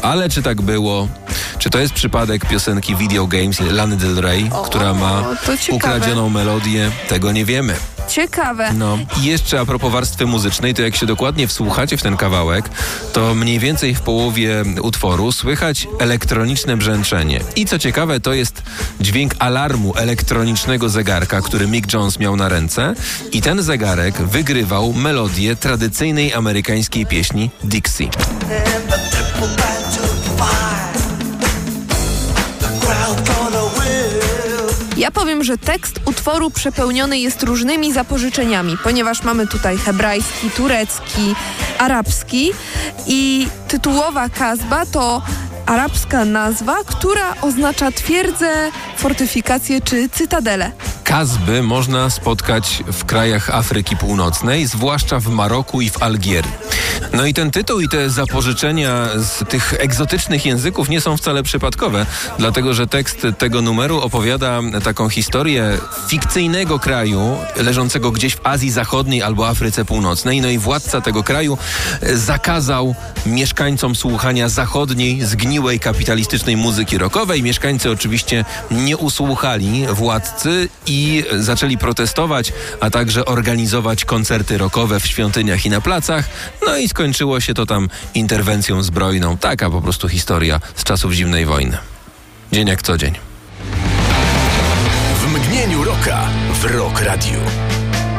Ale czy tak było? Czy to jest przypadek piosenki Video Games Lany Del Rey, która ma ukradzioną melodię? Tego nie wiemy. Ciekawe. No i jeszcze a propos warstwy muzycznej, to jak się dokładnie wsłuchacie w ten kawałek, to mniej więcej w połowie utworu słychać elektroniczne brzęczenie. I co ciekawe, to jest dźwięk alarmu elektronicznego zegarka, który Mick Jones miał na ręce i ten zegarek wygrywał melodię tradycyjnej amerykańskiej pieśni Dixie. Ja powiem, że tekst utworu przepełniony jest różnymi zapożyczeniami, ponieważ mamy tutaj hebrajski, turecki, arabski i tytułowa Kazba to arabska nazwa, która oznacza twierdzę, fortyfikację czy cytadelę. Kazby można spotkać w krajach Afryki Północnej, zwłaszcza w Maroku i w Algierii. No i ten tytuł i te zapożyczenia z tych egzotycznych języków nie są wcale przypadkowe, dlatego że tekst tego numeru opowiada taką historię fikcyjnego kraju leżącego gdzieś w Azji Zachodniej albo Afryce Północnej. No i władca tego kraju zakazał mieszkańcom słuchania zachodniej, zgniłej, kapitalistycznej muzyki rockowej. Mieszkańcy oczywiście nie usłuchali władcy i zaczęli protestować, a także organizować koncerty rockowe w świątyniach i na placach. No i skończyło się to tam interwencją zbrojną. Taka po prostu historia z czasów zimnej wojny. Dzień jak co dzień. W mgnieniu rocka w Rock Radio.